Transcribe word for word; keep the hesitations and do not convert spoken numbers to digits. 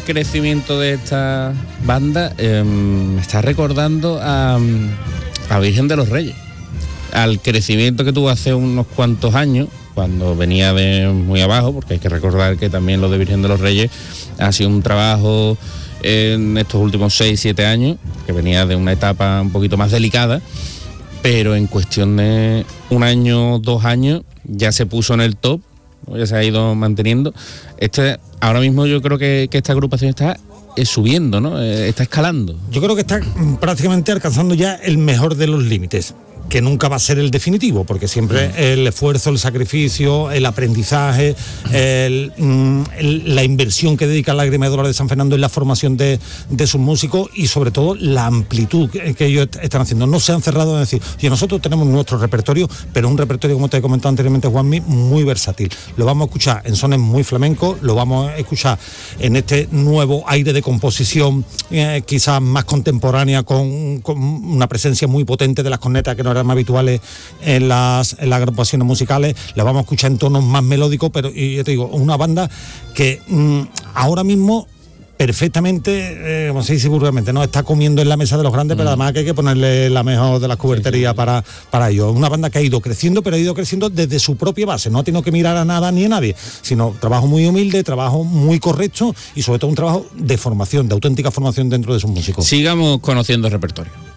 crecimiento de esta banda eh, me está recordando a, a Virgen de los Reyes, al crecimiento que tuvo hace unos cuantos años, cuando venía de muy abajo, porque hay que recordar que también lo de Virgen de los Reyes ha sido un trabajo en estos últimos seis, siete años, que venía de una etapa un poquito más delicada, pero en cuestión de un año, dos años, ya se puso en el top, ¿no? Ya se ha ido manteniendo. Este, ahora mismo yo creo que, que esta agrupación está eh, subiendo, ¿no? Eh, está escalando. Yo creo que está prácticamente alcanzando ya el mejor de los límites, que nunca va a ser el definitivo, porque siempre el esfuerzo, el sacrificio, el aprendizaje, el, el, la inversión que dedica la Lágrima de Dolores de San Fernando en la formación de, de sus músicos y sobre todo la amplitud que, que ellos están haciendo. No se han cerrado en decir, oye, nosotros tenemos nuestro repertorio, pero un repertorio, como te he comentado anteriormente, Juanmi, muy versátil. Lo vamos a escuchar en sones muy flamencos, lo vamos a escuchar en este nuevo aire de composición, eh, quizás más contemporánea, con, con una presencia muy potente de las cornetas que no más habituales en las, en las agrupaciones musicales. La vamos a escuchar en tonos más melódicos, pero y yo te digo, una banda que mmm, ahora mismo perfectamente, eh, como se dice vulgarmente, no está comiendo en la mesa de los grandes, mm. pero además que hay que ponerle la mejor de las cuberterías sí, sí. para, para ellos. Una banda que ha ido creciendo, pero ha ido creciendo desde su propia base, no ha tenido que mirar a nada ni a nadie, sino trabajo muy humilde, trabajo muy correcto y sobre todo un trabajo de formación, de auténtica formación dentro de sus músicos. Sigamos conociendo el repertorio.